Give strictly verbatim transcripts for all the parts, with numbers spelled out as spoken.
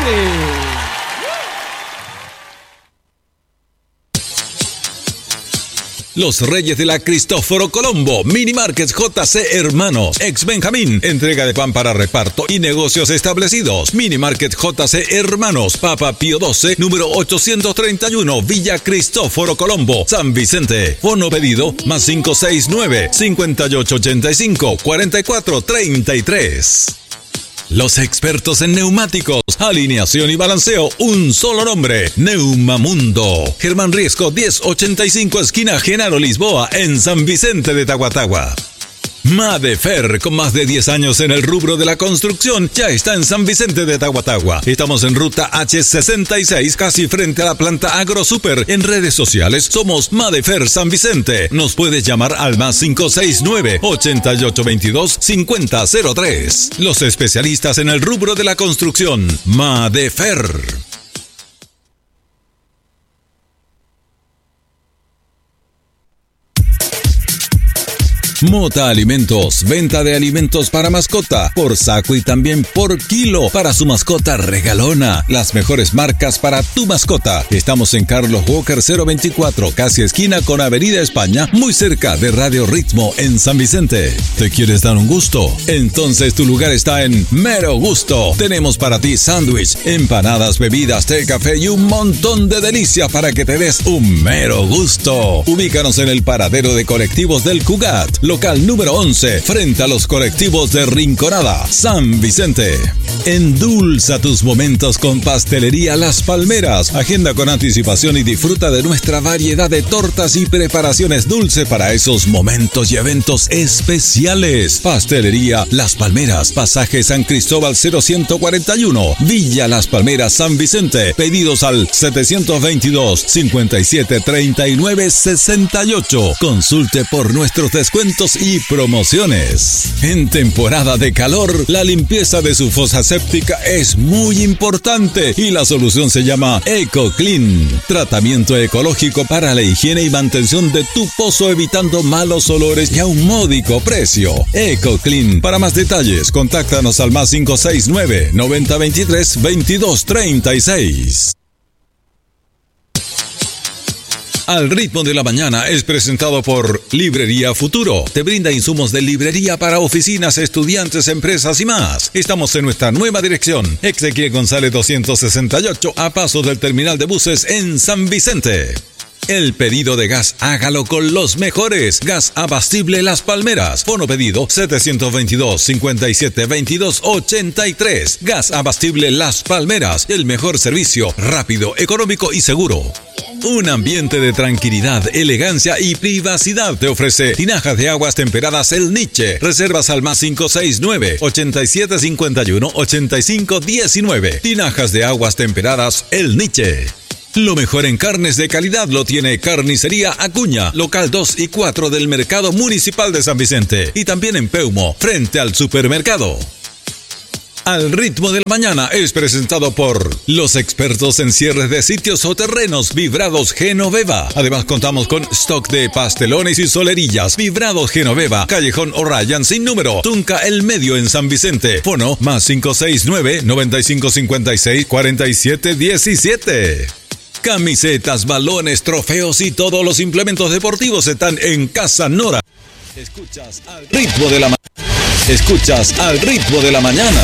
Los Reyes de la Cristóforo Colombo, Mini Markets J C Hermanos, Ex Benjamín, entrega de pan para reparto y negocios establecidos. Mini Market J C Hermanos, Papa Pío doce, número ochocientos treinta y uno, Villa Cristóforo Colombo, San Vicente. Fono pedido, más cinco seis nueve, cinco ocho ocho cinco, cuatro cuatro tres tres. Los expertos en neumáticos, alineación y balanceo, un solo nombre, Neumamundo. Germán Riesco diez ochenta y cinco, esquina Genaro Lisboa, en San Vicente de Tahuatahua. Madefer, con más de diez años en el rubro de la construcción, ya está en San Vicente de Tahuatahua. Estamos en ruta H sesenta y seis, casi frente a la planta AgroSuper. En redes sociales somos Madefer San Vicente. Nos puedes llamar al más cinco seis nueve, ocho ocho dos dos, cinco cero cero tres. Los especialistas en el rubro de la construcción, Madefer. Mota Alimentos, venta de alimentos para mascota, por saco y también por kilo, para su mascota regalona. Las mejores marcas para tu mascota. Estamos en Carlos Walker cero veinticuatro, casi esquina con Avenida España, muy cerca de Radio Ritmo en San Vicente. ¿Te quieres dar un gusto? Entonces tu lugar está en Mero Gusto. Tenemos para ti sándwich, empanadas, bebidas, té, café y un montón de delicias para que te des un mero gusto. Ubícanos en el paradero de colectivos del Cugat, local número once, frente a los colectivos de Rinconada, San Vicente. Endulza tus momentos con Pastelería Las Palmeras. Agenda con anticipación y disfruta de nuestra variedad de tortas y preparaciones dulces para esos momentos y eventos especiales. Pastelería Las Palmeras, pasaje San Cristóbal cero ciento cuarenta y uno, Villa Las Palmeras, San Vicente. Pedidos al setecientos veintidós, cincuenta y siete, treinta y nueve, sesenta y ocho. Consulte por nuestros descuentos y promociones. En temporada de calor, la limpieza de su fosa séptica es muy importante y la solución se llama EcoClean. Tratamiento ecológico para la higiene y mantención de tu pozo, evitando malos olores y a un módico precio. EcoClean. Para más detalles, contáctanos al más cinco seis nueve, noventa veintitrés, veintidós treinta y seis. Al Ritmo de la Mañana es presentado por Librería Futuro. Te brinda insumos de librería para oficinas, estudiantes, empresas y más. Estamos en nuestra nueva dirección, Ezequiel González doscientos sesenta y ocho, a paso del terminal de buses en San Vicente. El pedido de gas, hágalo con los mejores. Gas Abastible Las Palmeras. Fono pedido setecientos veintidós, cincuenta y siete, veintidós ochenta y tres. Gas Abastible Las Palmeras. El mejor servicio, rápido, económico y seguro. Un ambiente de tranquilidad, elegancia y privacidad te ofrece Tinajas de Aguas Temperadas El Niche. Reservas al más cinco seis nueve, ochenta y siete cincuenta y uno, ochenta y cinco diecinueve. Tinajas de Aguas Temperadas El Niche. Lo mejor en carnes de calidad lo tiene Carnicería Acuña, local dos y cuatro del Mercado Municipal de San Vicente. Y también en Peumo, frente al supermercado. Al Ritmo de la Mañana es presentado por los expertos en cierres de sitios o terrenos, Vibrados Genoveva. Además contamos con stock de pastelones y solerillas. Vibrados Genoveva, Callejón O'Ryan sin número, Tunca El Medio en San Vicente. Fono más cinco seis nueve, noventa y cinco cincuenta y seis, cuarenta y siete diecisiete. Camisetas, balones, trofeos y todos los implementos deportivos están en Casa Nora. Escuchas al Ritmo de la Mañana. Escuchas al Ritmo de la Mañana.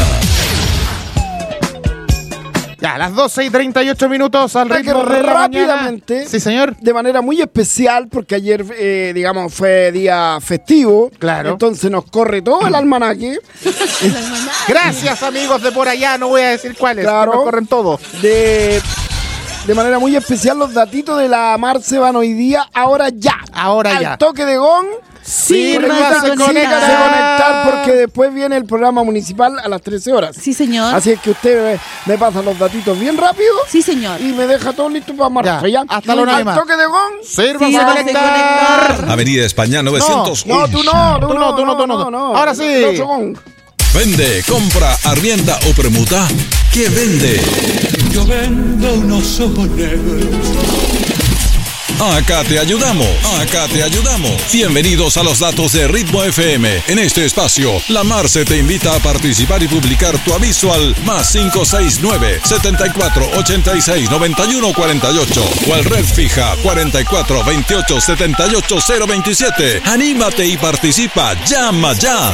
Ya, a las doce y treinta y ocho minutos al Ritmo de la rápidamente, Mañana. Sí, señor. De manera muy especial, porque ayer, eh, digamos, fue día festivo. Claro. Entonces nos corre todo el almanaque. Gracias, amigos de por allá. No voy a decir cuáles. Claro. Nos corren todos. De... De manera muy especial, los datitos de la Marce van hoy día, ahora ya. Ahora Al ya. toque de gong. Sí, Conéctase, conecta. conéctase a conectar, porque después viene el programa municipal a las trece horas. Sí, señor. Así es que usted me, me pasa los datitos bien rápido. Sí, señor. Y me deja todo listo para marzo. Ya, ¿Ya? hasta la una Al más. toque de gong. Sírvase Sí, a vamos a conectar. conectar. Avenida España novecientos uno. No, tú no, tú Tú no, tú no, tú no. Ahora sí. El otro gong. Vende, compra, arrienda o permuta. ¿Qué vende? Yo vendo unos ojos negros Acá te ayudamos, acá te ayudamos. Bienvenidos a los datos de Ritmo F M. En este espacio, la Marce te invita a participar y publicar tu aviso al más cinco seis nueve, setenta y cuatro, ochenta y seis, noventa y uno cuarenta y ocho o al red fija cuarenta y cuatro, veintiocho, setenta y ocho, cero veintisiete. Anímate y participa. Llama ya.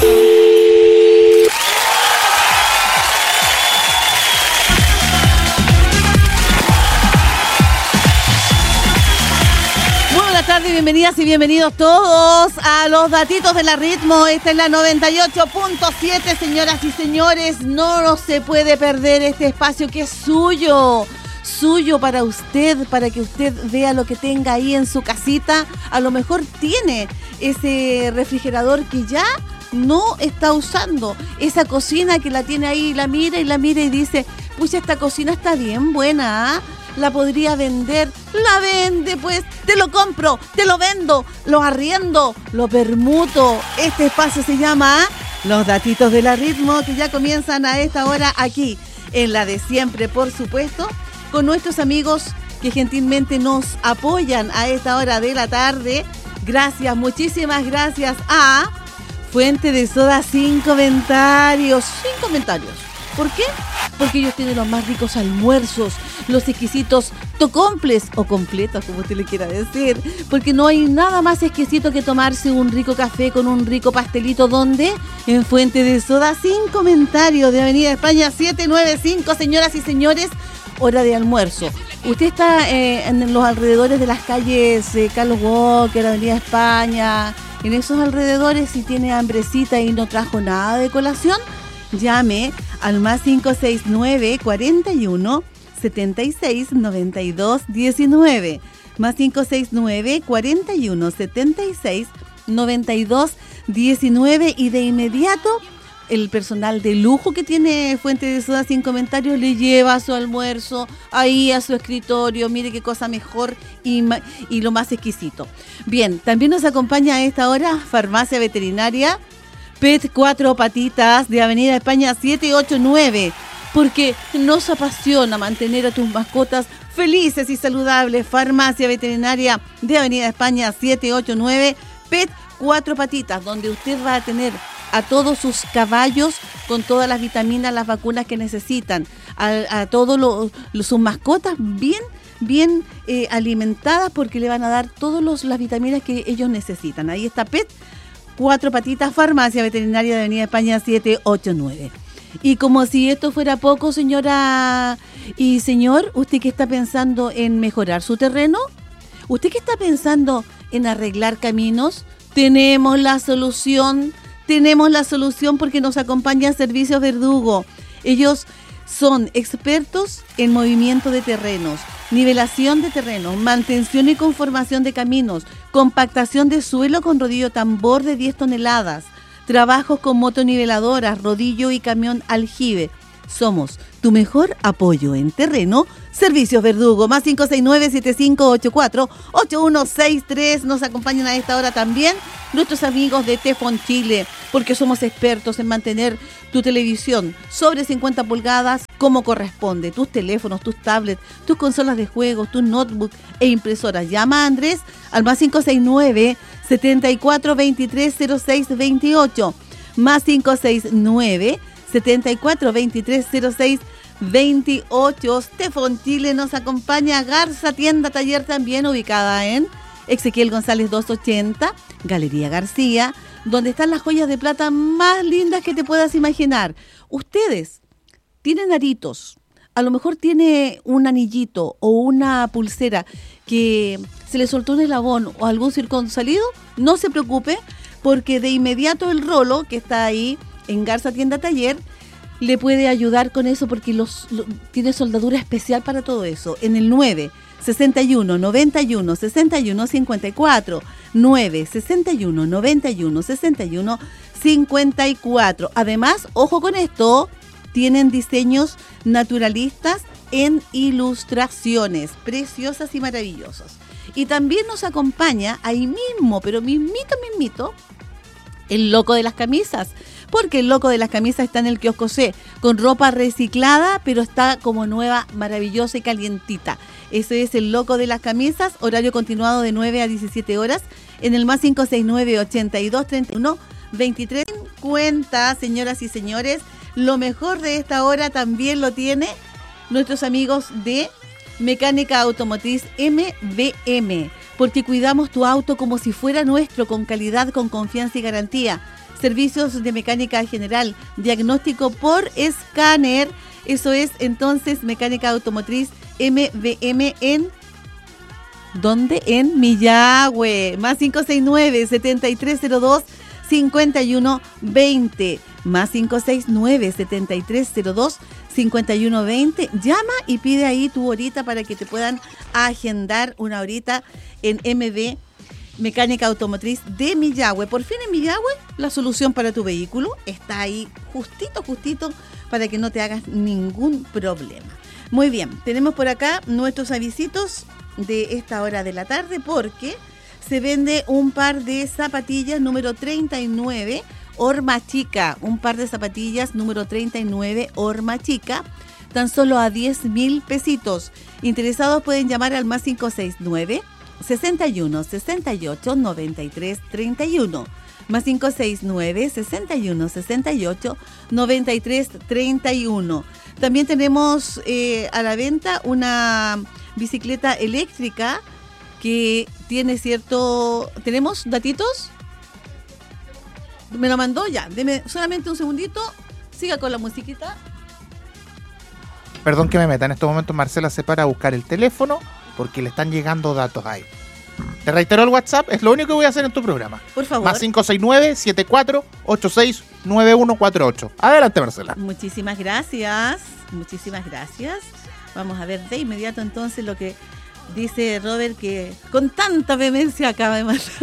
Buenas tardes, bienvenidas y bienvenidos todos a los datitos de la Ritmo. Esta es la noventa y ocho punto siete, señoras y señores. No se puede perder este espacio que es suyo. Suyo para usted, para que usted vea lo que tenga ahí en su casita. A lo mejor tiene ese refrigerador que ya no está usando, esa cocina que la tiene ahí, la mira y la mira y dice, pucha, esta cocina está bien buena, ¿eh? La podría vender, la vende pues, te lo compro, te lo vendo, lo arriendo, lo permuto. Este espacio se llama Los Datitos de la Ritmo, que ya comienzan a esta hora aquí, en la de siempre, por supuesto, con nuestros amigos que gentilmente nos apoyan a esta hora de la tarde. Gracias, muchísimas gracias a Fuente de Soda sin comentarios, sin comentarios. ¿Por qué? Porque ellos tienen los más ricos almuerzos, los exquisitos tocomples o completos, como usted le quiera decir, porque no hay nada más exquisito que tomarse un rico café con un rico pastelito. ¿Dónde? En Fuente de Soda sin comentarios, de Avenida España setecientos noventa y cinco, señoras y señores, hora de almuerzo. Usted está eh, en los alrededores de las calles eh, Carlos Walker, Avenida España, en esos alrededores, si tiene hambrecita y no trajo nada de colación, llame al más cinco seis nueve, cuarenta y uno, setenta y seis, noventa y dos, diecinueve. Más cinco seis nueve, cuarenta y uno, setenta y seis, noventa y dos, diecinueve. Y de inmediato, el personal de lujo que tiene Fuente de Soda sin comentarios le lleva su almuerzo ahí a su escritorio. Mire qué cosa mejor y, y lo más exquisito. Bien, también nos acompaña a esta hora Farmacia Veterinaria Pet Cuatro Patitas de Avenida España setecientos ochenta y nueve, porque nos apasiona mantener a tus mascotas felices y saludables. Farmacia Veterinaria de Avenida España setecientos ochenta y nueve, Pet Cuatro Patitas, donde usted va a tener a todos sus caballos con todas las vitaminas, las vacunas que necesitan, a, a todos lo, lo, sus mascotas bien, bien eh, alimentadas, porque le van a dar todas las vitaminas que ellos necesitan. Ahí está Pet Cuatro Patitas, Farmacia Veterinaria de Avenida España setecientos ochenta y nueve. Y como si esto fuera poco, señora y señor, usted que está pensando en mejorar su terreno, usted que está pensando en arreglar caminos, tenemos la solución, tenemos la solución porque nos acompaña Servicios Verdugo. Ellos son expertos en movimiento de terrenos, nivelación de terrenos, mantención y conformación de caminos, compactación de suelo con rodillo tambor de diez toneladas, trabajos con motoniveladoras, rodillo y camión aljibe. Somos tu mejor apoyo en terreno. Servicios Verdugo, más cinco seis nueve, siete cinco ocho cuatro, ocho uno seis tres. Nos acompañan a esta hora también nuestros amigos de Tefon Chile, porque somos expertos en mantener tu televisión sobre cincuenta pulgadas como corresponde, tus teléfonos, tus tablets, tus consolas de juegos, tus notebooks e impresoras. Llama a Andrés al más cinco seis nueve, setenta y cuatro, veintitrés, cero seis veintiocho, más cinco seis nueve, setenta y cuatro, veintitrés, cero seis veintiocho. Tefon Chile nos acompaña. Garza Tienda Taller, también ubicada en Ezequiel González doscientos ochenta, Galería García, donde están las joyas de plata más lindas que te puedas imaginar. Ustedes tienen aritos, a lo mejor tiene un anillito o una pulsera que se le soltó un eslabón o algún circunsalido, no se preocupe, porque de inmediato el Rolo, que está ahí en Garza Tienda Taller, le puede ayudar con eso, porque los, lo, tiene soldadura especial para todo eso. En el nueve sesenta y uno, noventa y uno, sesenta y uno, cincuenta y cuatro, nueve sesenta y uno, noventa y uno, sesenta y uno, cincuenta y cuatro. Además, ojo con esto, tienen diseños naturalistas en ilustraciones preciosas y maravillosas. Y también nos acompaña ahí mismo, pero mismito, mismito, el loco de las camisas, porque el loco de las camisas está en el kiosco C, con ropa reciclada, pero está como nueva, maravillosa y calientita. Ese es el loco de las camisas, horario continuado de nueve a diecisiete horas, en el más cinco seis nueve, ochenta y dos, treinta y uno, veintitrés cincuenta, señoras y señores. Lo mejor de esta hora también lo tiene nuestros amigos de Mecánica Automotriz M V M, porque cuidamos tu auto como si fuera nuestro, con calidad, con confianza y garantía. Servicios de mecánica general, diagnóstico por escáner. Eso es entonces Mecánica Automotriz M V M en... ¿Dónde? En Millagüe. Más cinco seis nueve, setenta y tres cero dos, cincuenta y uno veinte. Más cinco seis nueve, setenta y tres cero dos, cincuenta y uno veinte. Llama y pide ahí tu horita para que te puedan agendar una horita en M V Mecánica Automotriz de Millagüe. Por fin en Millagüe, la solución para tu vehículo está ahí justito, justito, para que no te hagas ningún problema. Muy bien, tenemos por acá nuestros avisitos de esta hora de la tarde, porque se vende un par de zapatillas número treinta y nueve, horma chica, un par de zapatillas número treinta y nueve, horma chica, tan solo a diez mil pesitos. Interesados pueden llamar al más cinco seis nueve, sesenta y uno, sesenta y ocho, noventa y tres, treinta y uno, más cinco seis nueve, sesenta y uno, sesenta y ocho, noventa y tres, treinta y uno. También tenemos eh, a la venta una bicicleta eléctrica que tiene cierto... ¿Tenemos datitos? Me lo mandó ya. Deme solamente un segundito. Siga con la musiquita. Perdón que me meta. En estos momentos Marcela se para a buscar el teléfono porque le están llegando datos ahí. Te reitero el WhatsApp. Es lo único que voy a hacer en tu programa. Por favor. Más cinco seis nueve, siete cuatro ocho seis, nueve uno cuatro ocho. Adelante, Marcela. Muchísimas gracias. Muchísimas gracias. Vamos a ver de inmediato entonces lo que dice Robert, que con tanta vehemencia acaba de mandar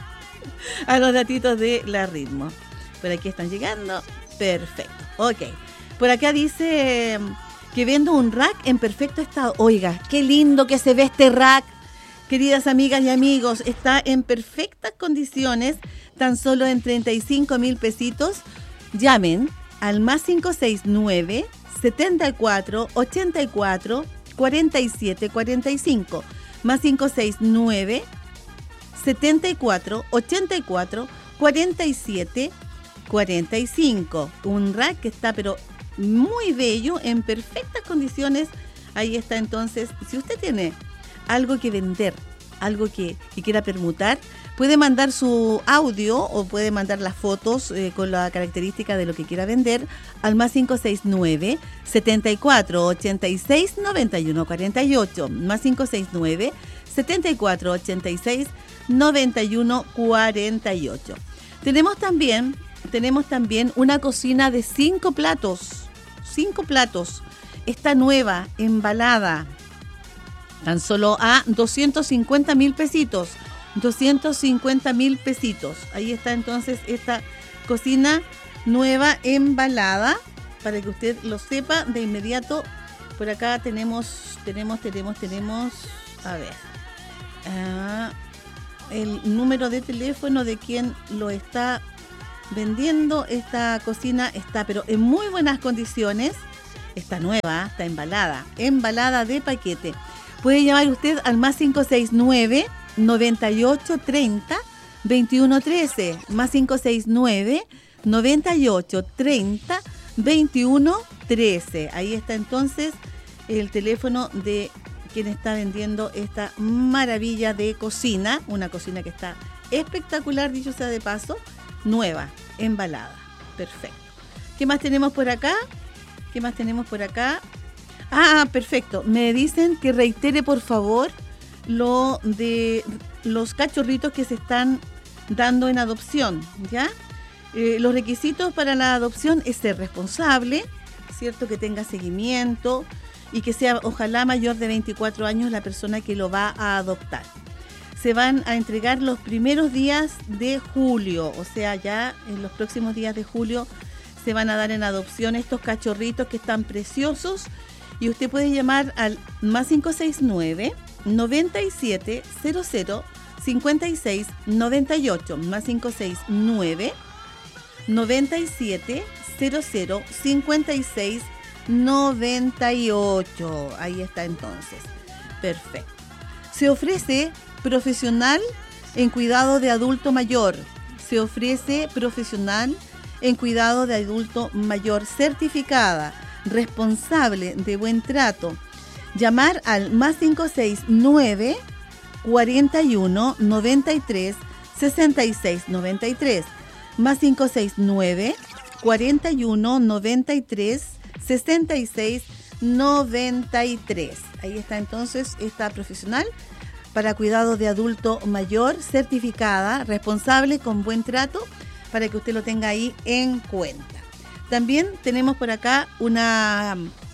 a los datitos de la Ritmo. Por aquí están llegando. Perfecto. Ok. Por acá dice que vendo un rack en perfecto estado. Oiga, qué lindo que se ve este rack. Queridas amigas y amigos, está en perfectas condiciones, tan solo en treinta y cinco mil pesitos. Llamen al más cinco seis nueve, setenta y cuatro, ochenta y cuatro, cuarenta y siete, cuarenta y cinco. Más cinco seis nueve, setenta y cuatro, ochenta y cuatro, cuarenta y siete, cuarenta y cinco. Un rack que está pero muy bello, en perfectas condiciones. Ahí está entonces. Si usted tiene algo que vender, algo que, que quiera permutar, puede mandar su audio o puede mandar las fotos eh, con la característica de lo que quiera vender al más cinco seis nueve, setenta y cuatro, ochenta y seis, noventa y uno cuarenta y ocho. Más cinco seis nueve, setenta y cuatro, ochenta y seis, noventa y uno cuarenta y ocho. Tenemos también, tenemos también una cocina de cinco platos. Cinco platos. Está nueva, embalada. Tan solo a doscientos cincuenta mil pesitos. doscientos cincuenta mil pesitos. Ahí está entonces esta cocina nueva embalada, para que usted lo sepa de inmediato. Por acá tenemos, tenemos, tenemos, tenemos, a ver, uh, el número de teléfono de quien lo está vendiendo. Esta cocina está pero en muy buenas condiciones. Está nueva, está embalada, embalada de paquete. Puede llamar usted al más cinco seis nueve, noventa y ocho, treinta, veintiuno trece, más cinco seis nueve, noventa y ocho, treinta, veintiuno trece. Ahí está entonces el teléfono de quien está vendiendo esta maravilla de cocina, una cocina que está espectacular, dicho sea de paso, nueva, embalada. Perfecto. ¿Qué más tenemos por acá? ¿Qué más tenemos por acá? Ah, perfecto. Me dicen que reitere, por favor, lo de los cachorritos que se están dando en adopción, ¿ya? Eh, los requisitos para la adopción es ser responsable, ¿cierto? Que tenga seguimiento y que sea, ojalá, mayor de veinticuatro años la persona que lo va a adoptar. Se van a entregar los primeros días de julio, o sea, ya en los próximos días de julio se van a dar en adopción estos cachorritos que están preciosos. Y usted puede llamar al más cinco seis nueve, noventa y siete, cero cero, cincuenta y seis, noventa y ocho. Más cinco seis nueve, noventa y siete cero cero cincuenta y seis noventa y ocho. Ahí está entonces. Perfecto. Se ofrece profesional en cuidado de adulto mayor. Se ofrece profesional en cuidado de adulto mayor certificada, responsable, de buen trato. Llamar al más cinco seis nueve, cuarenta y uno, noventa y tres, sesenta y seis noventa y tres. Más cinco seis nueve, cuarenta y uno, noventa y tres, sesenta y seis noventa y tres. Ahí está entonces esta profesional para cuidado de adulto mayor, certificada, responsable, con buen trato, para que usted lo tenga ahí en cuenta. También tenemos por acá una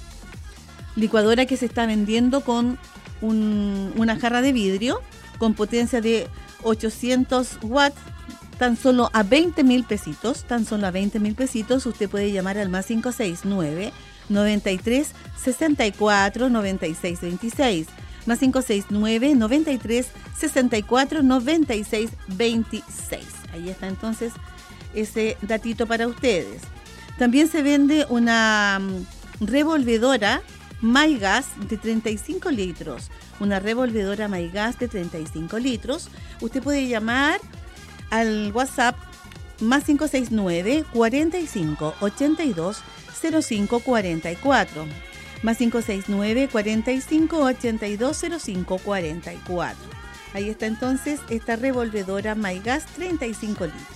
licuadora que se está vendiendo con un, una jarra de vidrio con potencia de ochocientos watts, tan solo a veinte mil pesitos, tan solo a veinte mil pesitos. Usted puede llamar al más cinco seis nueve, noventa y tres, sesenta y cuatro, noventa y seis veintiséis, más cinco seis nueve, noventa y tres, sesenta y cuatro, noventa y seis veintiséis. Ahí está entonces ese datito para ustedes. También se vende una revolvedora MyGas de treinta y cinco litros. Una revolvedora MyGas de treinta y cinco litros. Usted puede llamar al WhatsApp más cinco seis nueve, cuarenta y cinco, ochenta y dos, cero cinco cuarenta y cuatro. Más cinco seis nueve, cuarenta y cinco, ochenta y dos, cero cinco cuarenta y cuatro. Ahí está entonces esta revolvedora MyGas treinta y cinco litros.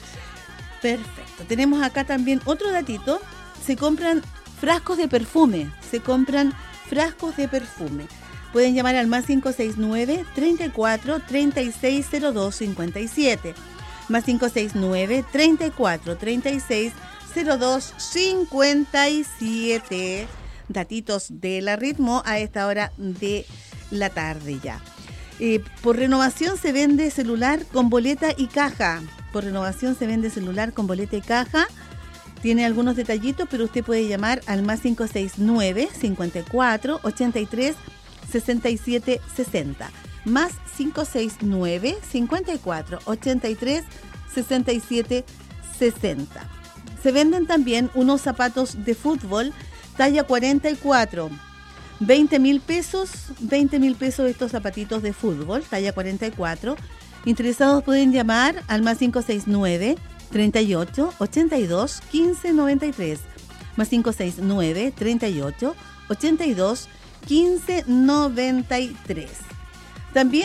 Perfecto. Tenemos acá también otro datito. Se compran frascos de perfume. Se compran frascos de perfume. Pueden llamar al más cinco seis nueve, treinta y cuatro, treinta y seis, cero dos cincuenta y siete. Más cinco seis nueve, treinta y cuatro, treinta y seis, cero dos cincuenta y siete. Datitos de la Ritmo a esta hora de la tarde ya. Eh, por renovación se vende celular con boleta y caja. Por renovación se vende celular con boleta y caja. Tiene algunos detallitos, pero usted puede llamar al más cinco seis nueve, cincuenta y cuatro, ochenta y tres, sesenta y siete sesenta. Más cinco seis nueve, cincuenta y cuatro, ochenta y tres, sesenta y siete sesenta. Se venden también unos zapatos de fútbol talla cuarenta y cuatro. veinte mil pesos, veinte mil pesos estos zapatitos de fútbol, talla cuarenta y cuatro. Interesados pueden llamar al más cinco seis nueve, treinta y ocho, ochenta y dos, quince noventa y tres. Más cinco seis nueve, treinta y ocho, ochenta y dos, quince noventa y tres. También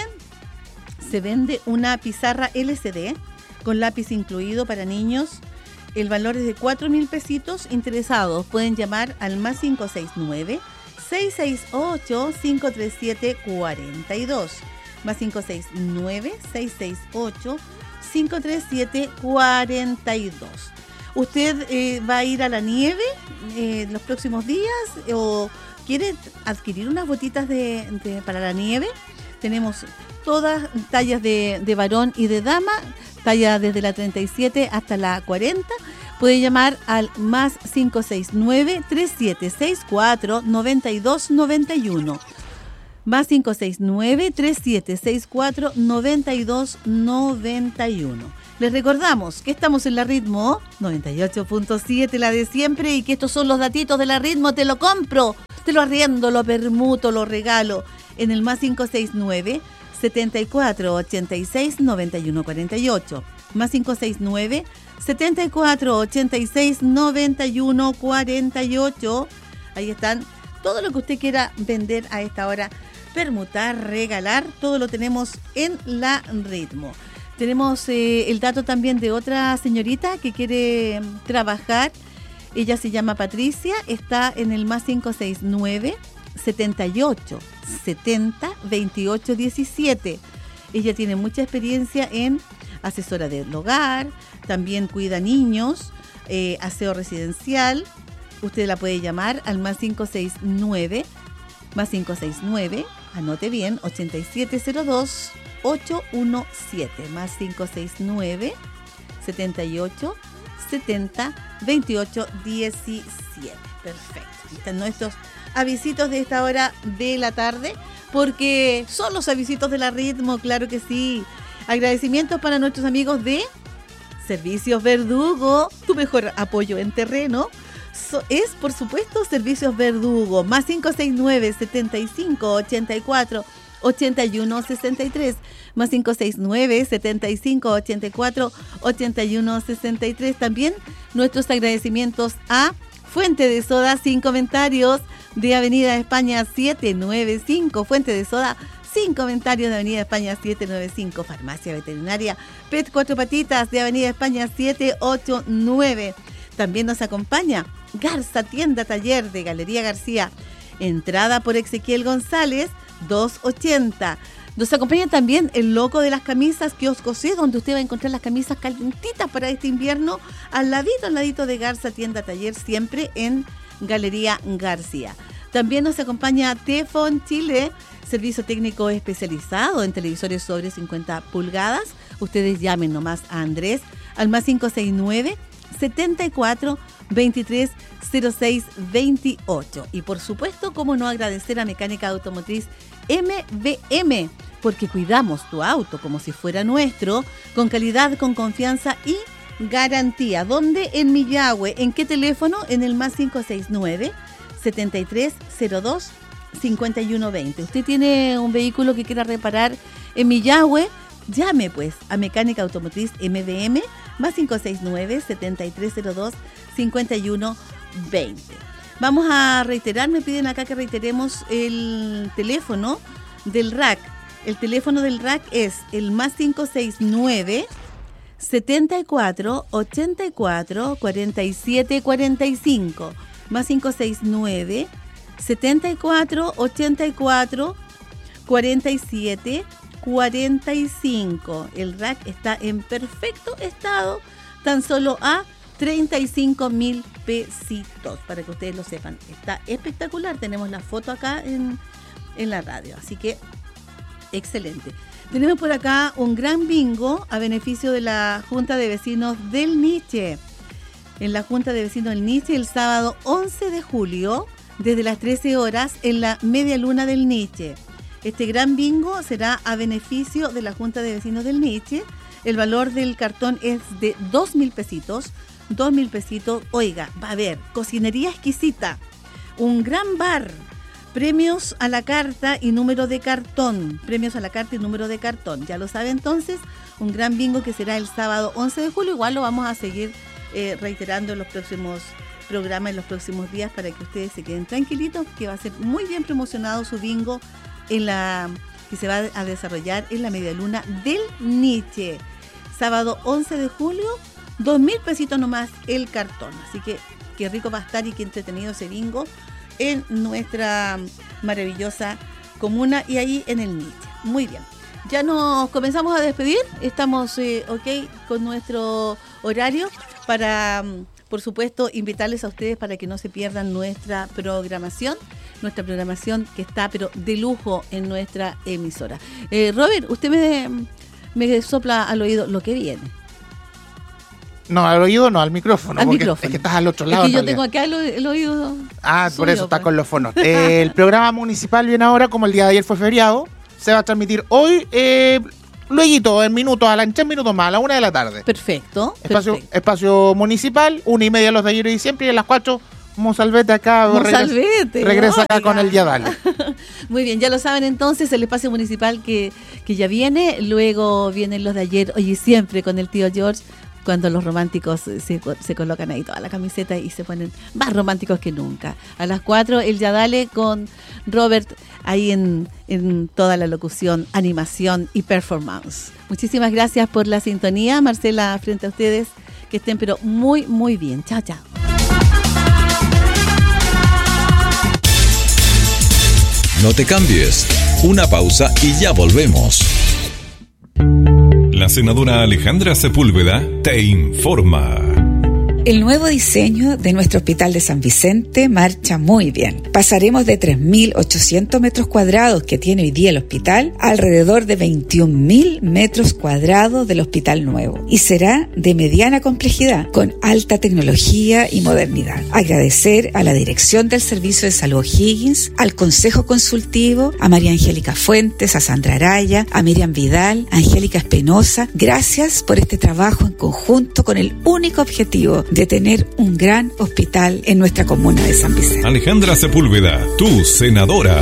se vende una pizarra L C D con lápiz incluido para niños. El valor es de cuatro mil pesitos. Interesados pueden llamar al más cinco seis nueve, seis seis ocho, cinco tres siete, cuatro dos. Más cinco seis nueve, seis seis ocho, cinco tres siete, cuatro dos. ¿Usted eh, va a ir a la nieve eh, los próximos días o quiere adquirir unas botitas de, de, para la nieve? Tenemos todas tallas de, de varón y de dama, talla desde la treinta y siete hasta la cuarenta. Puede llamar al más cinco seis nueve, tres siete seis cuatro, nueve dos nueve uno. Más cinco seis nueve, tres siete seis cuatro, nueve dos nueve uno. Les recordamos que estamos en la Ritmo noventa y ocho punto siete, la de siempre, y que estos son los datitos de la Ritmo. Te lo compro, te lo arriendo, lo permuto, lo regalo en el más cinco seis nueve, setenta y cuatro, ochenta y seis, noventa y uno cuarenta y ocho. Más cinco seis nueve, setenta y cuatro, ochenta y seis, noventa y uno cuarenta y ocho. Ahí están todo lo que usted quiera vender a esta hora, permutar, regalar, todo lo tenemos en la Ritmo. Tenemos eh, el dato también de otra señorita que quiere trabajar. Ella se llama Patricia, está en el más cinco seis nueve, setenta y ocho, setenta, veintiocho diecisiete. Ella tiene mucha experiencia en asesora del hogar, también cuida niños, eh, aseo residencial. Usted la puede llamar al más cinco seis nueve, más cinco seis nueve, anote bien, ochenta y siete cero dos, ocho uno siete, más cinco seis nueve, setenta y ocho, setenta, veintiocho diecisiete. Perfecto. Están nuestros avisitos de esta hora de la tarde, porque son los avisitos de la Ritmo, claro que sí. Agradecimientos para nuestros amigos de Servicios Verdugo, tu mejor apoyo en terreno, so, es por supuesto Servicios Verdugo, más cinco seis nueve, setenta y cinco, ochenta y cuatro, ochenta y uno sesenta y tres, más cinco seis nueve, setenta y cinco, ochenta y cuatro, ochenta y uno sesenta y tres. También nuestros agradecimientos a Fuente de Soda sin comentarios de Avenida España setecientos noventa y cinco, Fuente de Soda sin comentarios de Avenida España setecientos noventa y cinco, Farmacia Veterinaria Pet Cuatro Patitas de Avenida España setecientos ochenta y nueve. También nos acompaña Garza Tienda Taller de Galería García, entrada por Ezequiel González doscientos ochenta. Nos acompaña también el Loco de las Camisas, Kiosco C, donde usted va a encontrar las camisas calentitas para este invierno, al ladito, al ladito de Garza Tienda Taller, siempre en Galería García. También nos acompaña Tefon Chile, servicio técnico especializado en televisores sobre cincuenta pulgadas. Ustedes llamen nomás a Andrés al más cinco seis nueve, setenta y cuatro, veintitrés, cero seis veintiocho. Y por supuesto, cómo no agradecer a Mecánica Automotriz M V M, porque cuidamos tu auto como si fuera nuestro, con calidad, con confianza y garantía. ¿Dónde? En Millahue. ¿En qué teléfono? En el más cinco seis nueve, setenta y tres, cero dos, cincuenta y uno veinte. Usted tiene un vehículo que quiera reparar en Millahue, llame pues a Mecánica Automotriz M V M, más cinco seis nueve, setenta y tres cero dos, cincuenta y uno veinte. Vamos a reiterar, me piden acá que reiteremos el teléfono del R A C. El teléfono del R A C es el más cinco seis nueve, setenta y cuatro, ochenta y cuatro, cuarenta y siete cuarenta y cinco. Más cinco seis nueve, setenta y cuatro, ochenta y cuatro, cuarenta y siete cuarenta y cinco. El R A C está en perfecto estado, tan solo a treinta y cinco mil pesitos, para que ustedes lo sepan. Está espectacular, tenemos la foto acá en, en la radio, así que excelente. Tenemos por acá un gran bingo a beneficio de la Junta de Vecinos del Nietzsche. En la Junta de Vecinos del Nietzsche, el sábado once de julio, desde las trece horas, en la Media Luna del Nietzsche. Este gran bingo será a beneficio de la Junta de Vecinos del Nietzsche. El valor del cartón es de dos mil pesitos. Dos mil pesitos. Oiga, va a haber cocinería exquisita, un gran bar, premios a la carta y número de cartón. Premios a la carta y número de cartón. Ya lo sabe entonces, un gran bingo que será el sábado once de julio. Igual lo vamos a seguir eh, reiterando en los próximos programas, en los próximos días, para que ustedes se queden tranquilitos, que va a ser muy bien promocionado su bingo en la que se va a desarrollar en la Media Luna del Nietzsche. Sábado once de julio, dos mil pesitos nomás el cartón. Así que qué rico va a estar y qué entretenido ese bingo en nuestra maravillosa comuna y ahí en el Nietzsche. Muy bien. Ya nos comenzamos a despedir. Estamos eh, ok con nuestro horario para, por supuesto, invitarles a ustedes para que no se pierdan nuestra programación. Nuestra programación que está, pero de lujo, en nuestra emisora. Eh, Robert, usted me, me sopla al oído lo que viene. No, al oído no, al micrófono. Al porque micrófono. Es que estás al otro lado. Es que yo realidad. tengo acá el, el oído. Ah, por suyo, eso está pues. con los fonos. Eh, el programa municipal viene ahora, como el día de ayer fue feriado. Se va a transmitir hoy, eh, luego, en minutos, a las tres minutos más, a la una de la tarde. Perfecto. Espacio, perfecto. espacio municipal, una y media los de ayer y siempre, y a las cuatro, Monsalvete acá. Monsalvete, Regresa, regresa acá oiga. con el Yadal. Muy bien, ya lo saben entonces, el espacio municipal que, que ya viene. Luego vienen los de ayer, oye, siempre con el tío George, cuando los románticos se, se colocan ahí toda la camiseta y se ponen más románticos que nunca. A las cuatro, el Yadale con Robert ahí en, en toda la locución, animación y performance. Muchísimas gracias por la sintonía, Marcela, frente a ustedes. Que estén pero muy, muy bien. Chao, chao. No te cambies. Una pausa y ya volvemos. La senadora Alejandra Sepúlveda te informa. El nuevo diseño de nuestro Hospital de San Vicente marcha muy bien. Pasaremos de tres mil ochocientos metros cuadrados que tiene hoy día el hospital a alrededor de veintiún mil metros cuadrados del hospital nuevo. Y será de mediana complejidad, con alta tecnología y modernidad. Agradecer a la Dirección del Servicio de Salud O'Higgins, al Consejo Consultivo, a María Angélica Fuentes, a Sandra Araya, a Miriam Vidal, a Angélica Espinosa. Gracias por este trabajo en conjunto con el único objetivo de tener un gran hospital en nuestra comuna de San Vicente. Alejandra Sepúlveda, tu senadora.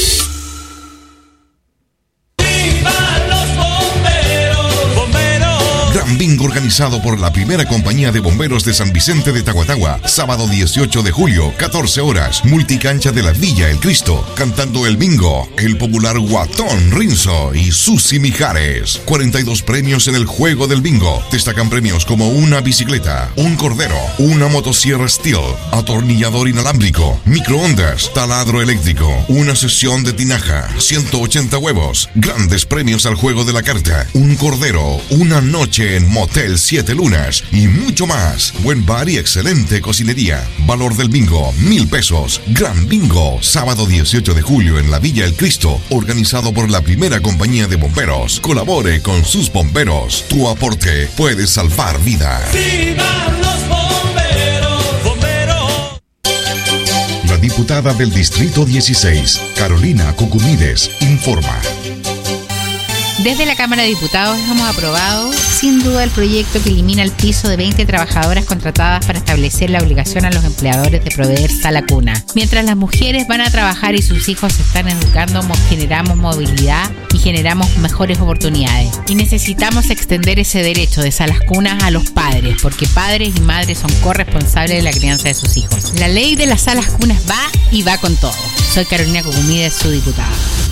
Gran bingo organizado por la primera compañía de bomberos de San Vicente de Tahuatahua. Sábado dieciocho de julio, catorce horas, multicancha de la Villa El Cristo. Cantando el bingo, el popular Guatón Rinzo y Susi Mijares. cuarenta y dos premios en el juego del bingo. Destacan premios como una bicicleta, un cordero, una motosierra Steel, atornillador inalámbrico, microondas, taladro eléctrico, una sesión de tinaja, ciento ochenta huevos. Grandes premios al juego de la carta, un cordero, una noche en Motel Siete Lunas y mucho más. Buen bar y excelente cocinería. Valor del bingo, mil pesos. Gran bingo, sábado dieciocho de julio en la Villa El Cristo, organizado por la primera compañía de bomberos. Colabore con sus bomberos. Tu aporte puede salvar vidas. ¡Vivan los bomberos! ¡Bomberos! La diputada del Distrito dieciséis, Carolina Cucumides, informa. Desde la Cámara de Diputados hemos aprobado, sin duda, el proyecto que elimina el piso de veinte trabajadoras contratadas para establecer la obligación a los empleadores de proveer sala cuna. Mientras las mujeres van a trabajar y sus hijos se están educando, generamos movilidad y generamos mejores oportunidades. Y necesitamos extender ese derecho de salas cunas a los padres, porque padres y madres son corresponsables de la crianza de sus hijos. La ley de las salas cunas va y va con todo. Soy Carolina Cucumides, su diputada.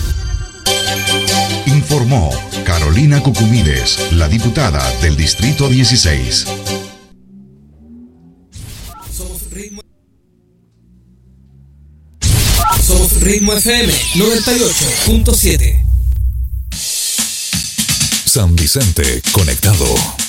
Informó Carolina Cucumides, la diputada del Distrito dieciséis. Somos Ritmo, Somos Ritmo F M noventa y ocho punto siete. San Vicente conectado.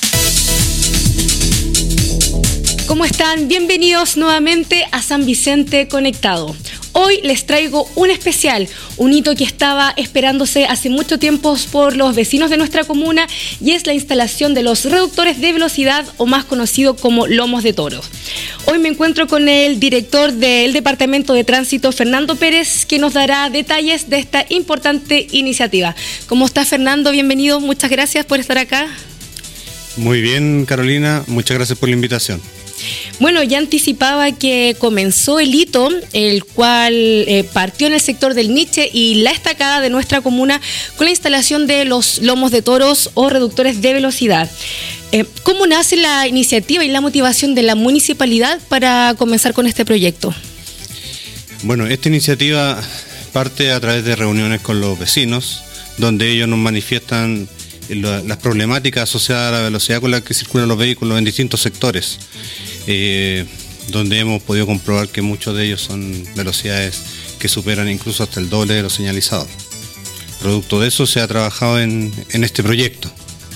¿Cómo están? Bienvenidos nuevamente a San Vicente Conectado. Hoy les traigo un especial, un hito que estaba esperándose hace mucho tiempo por los vecinos de nuestra comuna, y es la instalación de los reductores de velocidad, o más conocido como lomos de toro. Hoy me encuentro con el director del Departamento de Tránsito, Fernando Pérez, que nos dará detalles de esta importante iniciativa. ¿Cómo está, Fernando? Bienvenido, muchas gracias por estar acá. Muy bien, Carolina, muchas gracias por la invitación. Bueno, ya anticipaba que comenzó el hito, el cual eh, partió en el sector del Niche y la Estacada de nuestra comuna con la instalación de los lomos de toros o reductores de velocidad. Eh, ¿Cómo nace la iniciativa y la motivación de la municipalidad para comenzar con este proyecto? Bueno, esta iniciativa parte a través de reuniones con los vecinos, donde ellos nos manifiestan las problemáticas asociadas a la velocidad con la que circulan los vehículos en distintos sectores, eh, donde hemos podido comprobar que muchos de ellos son velocidades que superan incluso hasta el doble de lo señalizado. Producto de eso se ha trabajado en, en este proyecto.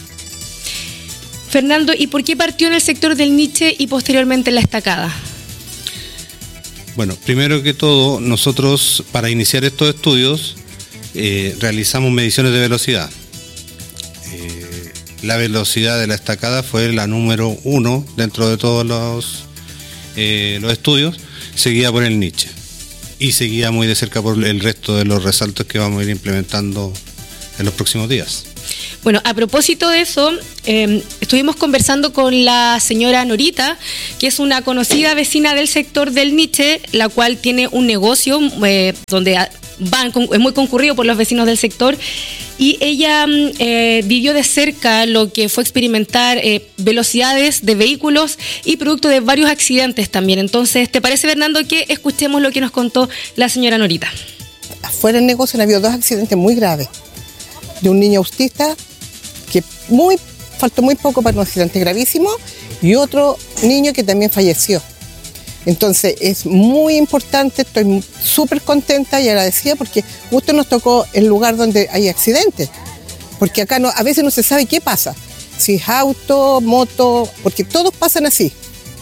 Fernando, ¿y por qué partió en el sector del Niche y posteriormente en la Estacada? Bueno, primero que todo, nosotros para iniciar estos estudios eh, realizamos mediciones de velocidad. Eh, la velocidad de la Estacada fue la número uno dentro de todos los, eh, los estudios, seguida por el Niche y seguida muy de cerca por el resto de los resaltos que vamos a ir implementando en los próximos días. Bueno, a propósito de eso, eh, estuvimos conversando con la señora Norita, que es una conocida vecina del sector del Niche, la cual tiene un negocio eh, donde van, es muy concurrido por los vecinos del sector, y ella eh, vivió de cerca lo que fue experimentar eh, velocidades de vehículos y producto de varios accidentes también. Entonces, ¿te parece, Fernando, que escuchemos lo que nos contó la señora Norita? Afuera del negocio han habido dos accidentes muy graves, de un niño autista que muy faltó muy poco para un accidente gravísimo, y otro niño que también falleció. Entonces es muy importante, estoy súper contenta y agradecida porque justo nos tocó el lugar donde hay accidentes, porque acá no, a veces no se sabe qué pasa, si es auto, moto, porque todos pasan así.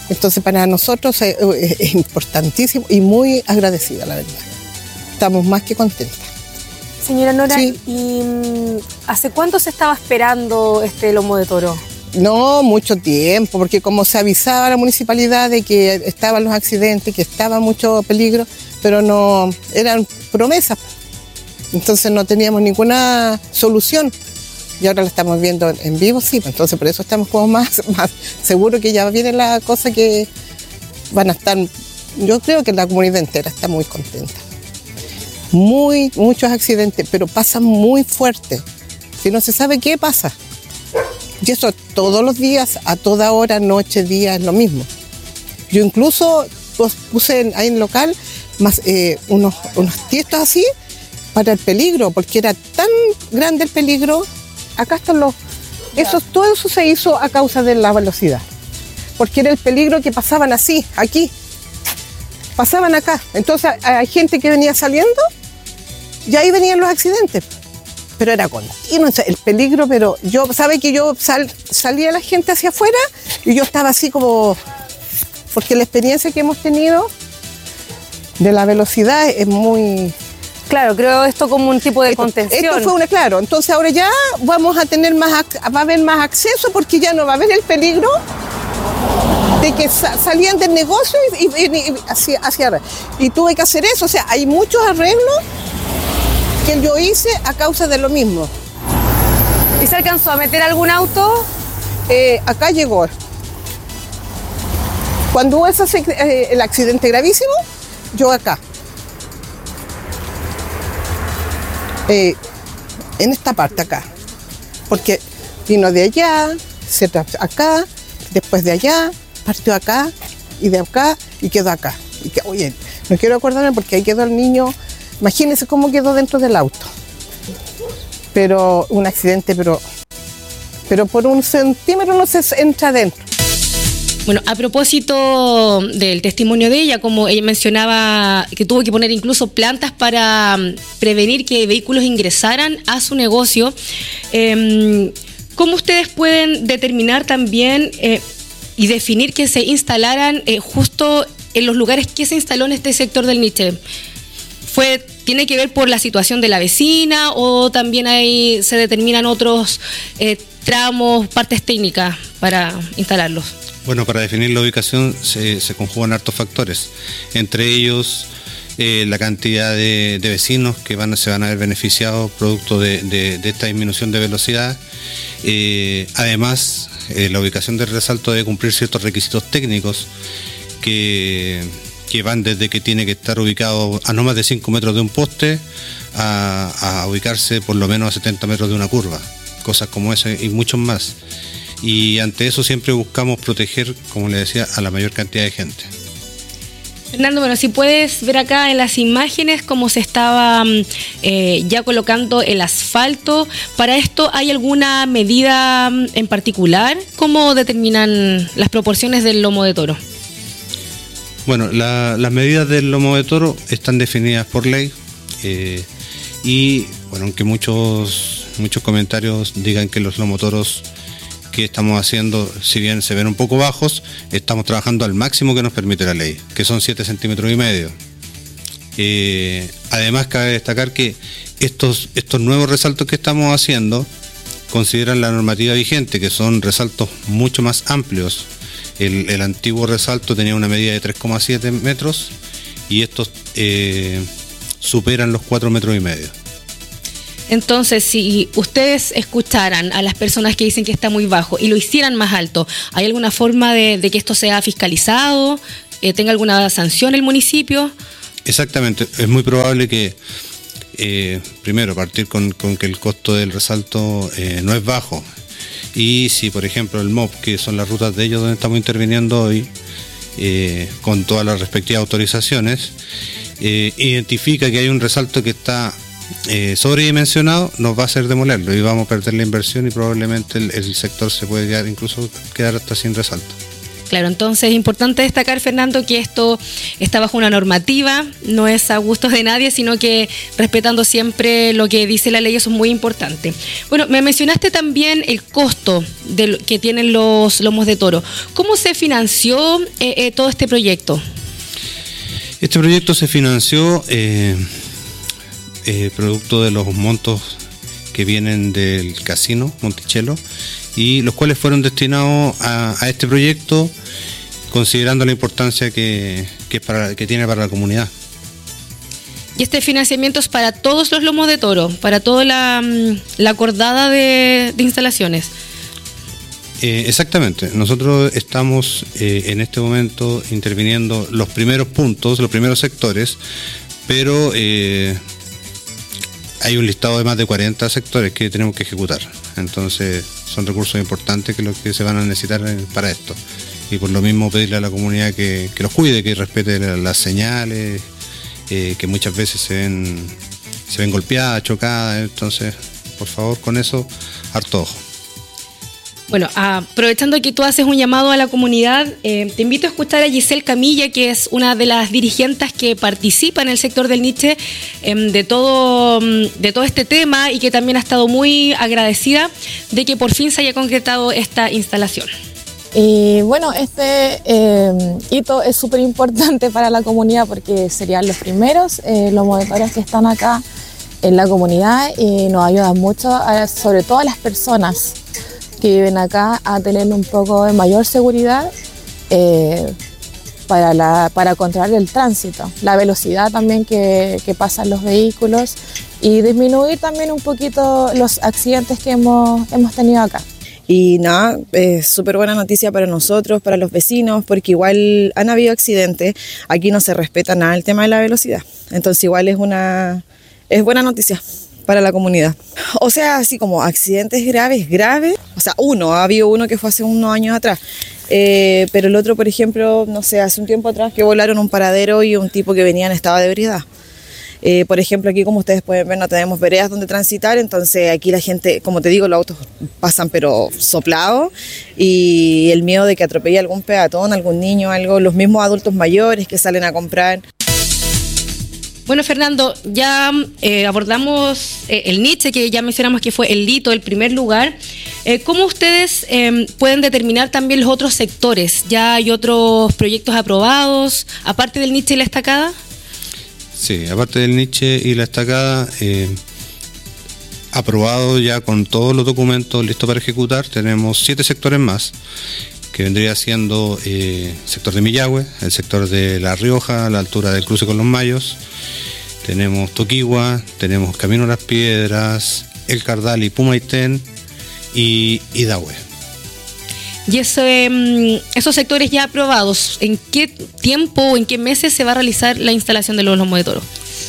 Entonces para nosotros es, es importantísimo y muy agradecida, la verdad. Estamos más que contentas. Señora Nora, Sí. ¿y mm, hace cuánto se estaba esperando este lomo de toro? No, mucho tiempo, porque como se avisaba a la municipalidad de que estaban los accidentes, que estaba mucho peligro, pero no, eran promesas. Entonces no teníamos ninguna solución. Y ahora la estamos viendo en vivo, sí, entonces por eso estamos como más, más seguros que ya viene la cosa, que van a estar, yo creo que la comunidad entera está muy contenta. Muy, muchos accidentes, pero pasan muy fuerte. Si no se sabe qué pasa. Y eso todos los días, a toda hora, noche, día, es lo mismo. Yo incluso pues, puse en, ahí en el local más, eh, unos, unos tiestos así para el peligro, porque era tan grande el peligro. Acá están los... Eso, todo eso se hizo a causa de la velocidad. Porque era el peligro que pasaban así, aquí. Pasaban acá. Entonces hay gente que venía saliendo y ahí venían los accidentes. Pero era continuo, o sea, el peligro, pero yo, ¿sabe que yo sal, salía la gente hacia afuera y yo estaba así como... Porque la experiencia que hemos tenido de la velocidad es muy... Claro, creo esto como un tipo de esto, contención. Esto fue una, claro, entonces ahora ya vamos a tener más, va a haber más acceso porque ya no va a haber el peligro de que sa salían del negocio y, y, y, y hacia, hacia arriba. Y tuve que hacer eso, o sea, hay muchos arreglos que yo hice a causa de lo mismo. ¿Y se alcanzó a meter algún auto? Eh, acá llegó. Cuando hubo ese, eh, el accidente gravísimo, yo acá. Eh, en esta parte acá. Porque vino de allá, se acá, después de allá, partió acá y de acá y quedó acá. Y que, oye, no quiero acordarme porque ahí quedó el niño. Imagínense cómo quedó dentro del auto. Pero un accidente, pero, pero por un centímetro no se entra adentro. Bueno, a propósito del testimonio de ella, como ella mencionaba que tuvo que poner incluso plantas para prevenir que vehículos ingresaran a su negocio, eh, ¿cómo ustedes pueden determinar también eh, y definir que se instalaran eh, justo en los lugares que se instaló en este sector del Nietzsche? Fue, ¿Tiene que ver por la situación de la vecina o también ahí se determinan otros eh, tramos, partes técnicas para instalarlos? Bueno, para definir la ubicación se, se conjugan hartos factores, entre ellos eh, la cantidad de, de vecinos que van, se van a ver beneficiados producto de, de, de esta disminución de velocidad. Eh, además, eh, la ubicación del resalto debe cumplir ciertos requisitos técnicos que... que van desde que tiene que estar ubicado a no más de cinco metros de un poste a, a ubicarse por lo menos a setenta metros de una curva, cosas como esa y muchos más. Y ante eso siempre buscamos proteger, como le decía, a la mayor cantidad de gente. Fernando, bueno, si puedes ver acá en las imágenes cómo se estaba eh, ya colocando el asfalto. ¿Para esto hay alguna medida en particular? ¿Cómo determinan las proporciones del lomo de toro? Bueno, la, las medidas del lomo de toro están definidas por ley eh, y, bueno, aunque muchos, muchos comentarios digan que los lomotoros que estamos haciendo, si bien se ven un poco bajos, estamos trabajando al máximo que nos permite la ley, que son siete centímetros y medio. Eh, además, cabe destacar que estos, estos nuevos resaltos que estamos haciendo consideran la normativa vigente, que son resaltos mucho más amplios. El, el antiguo resalto tenía una medida de tres coma siete metros y estos eh, superan los cuatro metros y medio. Entonces, si ustedes escucharan a las personas que dicen que está muy bajo y lo hicieran más alto, ¿hay alguna forma de, de que esto sea fiscalizado? Eh, ¿Tenga alguna sanción el municipio? Exactamente, es muy probable que, eh, primero, partir con, con que el costo del resalto eh, no es bajo. Y si, por ejemplo, el M O P, que son las rutas de ellos donde estamos interviniendo hoy, eh, con todas las respectivas autorizaciones, eh, identifica que hay un resalto que está eh, sobredimensionado, nos va a hacer demolerlo y vamos a perder la inversión y probablemente el, el sector se puede quedar, incluso quedar hasta sin resalto. Claro, entonces es importante destacar, Fernando, que esto está bajo una normativa, no es a gustos de nadie, sino que respetando siempre lo que dice la ley, eso es muy importante. Bueno, me mencionaste también el costo de lo que tienen los lomos de toro. ¿Cómo se financió eh, eh, todo este proyecto? Este proyecto se financió eh, eh, producto de los montos que vienen del casino Monticello, y los cuales fueron destinados a, a este proyecto, considerando la importancia que, que, para, que tiene para la comunidad. Y este financiamiento es para todos los lomos de toro, para toda la, la cordada de, de instalaciones. Eh, exactamente, nosotros estamos eh, en este momento interviniendo los primeros puntos, los primeros sectores, pero eh, hay un listado de más de cuarenta sectores que tenemos que ejecutar. Entonces son recursos importantes que los que se van a necesitar para esto. Y por lo mismo pedirle a la comunidad que, que los cuide, que respete las señales, eh, que muchas veces se ven, se ven golpeadas, chocadas. Entonces, por favor, con eso, harto ojo. Bueno, aprovechando que tú haces un llamado a la comunidad, eh, te invito a escuchar a Giselle Camilla, que es una de las dirigentes que participa en el sector del niche eh, de, todo, de todo este tema, y que también ha estado muy agradecida de que por fin se haya concretado esta instalación. Y bueno, este eh, hito es súper importante para la comunidad porque serían los primeros eh, los monitores que están acá en la comunidad, y nos ayudan mucho, a, sobre todo a las personas que viven acá, a tener un poco de mayor seguridad eh, para, la, para controlar el tránsito, la velocidad también que, que pasan los vehículos, y disminuir también un poquito los accidentes que hemos, hemos tenido acá. Y nada, es súper buena noticia para nosotros, para los vecinos, porque igual han habido accidentes, aquí no se respeta nada el tema de la velocidad, entonces igual es una es buena noticia para la comunidad. O sea, así como accidentes graves, graves, o sea, uno, ha habido uno que fue hace unos años atrás, eh, pero el otro, por ejemplo, no sé, hace un tiempo atrás que volaron un paradero y un tipo que venía en estado de ebriedad. Eh, por ejemplo, aquí, como ustedes pueden ver, no tenemos veredas donde transitar, entonces aquí la gente, como te digo, los autos pasan pero soplados, y el miedo de que atropelle algún peatón, algún niño, algo, los mismos adultos mayores que salen a comprar. Bueno, Fernando, ya eh, abordamos eh, el niche, que ya mencionamos que fue el hito, el primer lugar. Eh, ¿Cómo ustedes eh, pueden determinar también los otros sectores? ¿Ya hay otros proyectos aprobados, aparte del niche y la estacada? Sí, aparte del niche y la estacada, eh, aprobado ya con todos los documentos listos para ejecutar, tenemos siete sectores más, que vendría siendo eh, el sector de Millahue, el sector de La Rioja, a la altura del cruce con los Mayos, tenemos Toquigua, tenemos Camino Las Piedras, El Cardal y Pumaitén, y Idahue. Y ese, esos sectores ya aprobados, ¿en qué tiempo o en qué meses se va a realizar la instalación de los lomos de toro?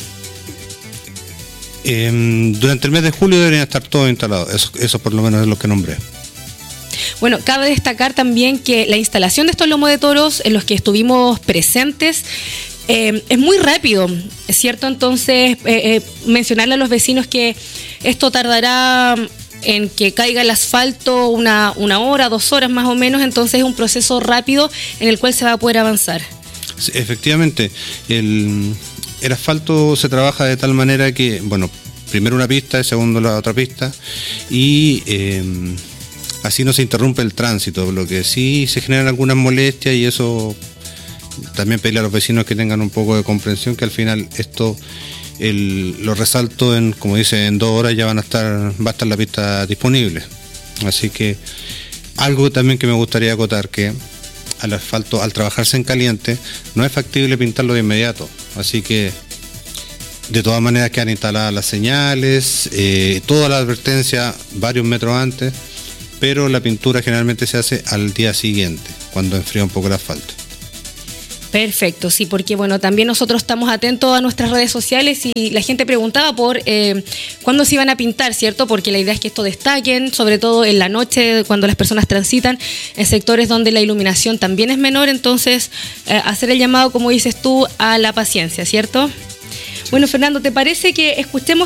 Eh, durante el mes de julio deberían estar todos instalados, eso, eso por lo menos es lo que nombré. Bueno, cabe destacar también que la instalación de estos lomos de toros, en los que estuvimos presentes, eh, es muy rápido, ¿es cierto? Entonces, eh, eh, mencionarle a los vecinos que esto tardará en que caiga el asfalto una, una hora, dos horas más o menos, entonces es un proceso rápido en el cual se va a poder avanzar. Sí, efectivamente, el, el asfalto se trabaja de tal manera que, bueno, primero una pista, segundo la otra pista, y eh, así no se interrumpe el tránsito, lo que sí se generan algunas molestias, y eso también pedirle a los vecinos que tengan un poco de comprensión, que al final esto el, lo resalto en, como dice, en dos horas ya van a estar, va a estar la pista disponible. Así que algo también que me gustaría acotar, que al asfalto, al trabajarse en caliente, no es factible pintarlo de inmediato, así que de todas maneras quedan instaladas las señales, eh, toda la advertencia varios metros antes, pero la pintura generalmente se hace al día siguiente, cuando enfría un poco el asfalto. Perfecto, sí, porque bueno, también nosotros estamos atentos a nuestras redes sociales, y la gente preguntaba por eh, cuándo se iban a pintar, ¿cierto? Porque la idea es que esto destaquen, sobre todo en la noche, cuando las personas transitan en sectores donde la iluminación también es menor, entonces eh, hacer el llamado, como dices tú, a la paciencia, ¿cierto? Bueno, Fernando, ¿te parece que escuchemos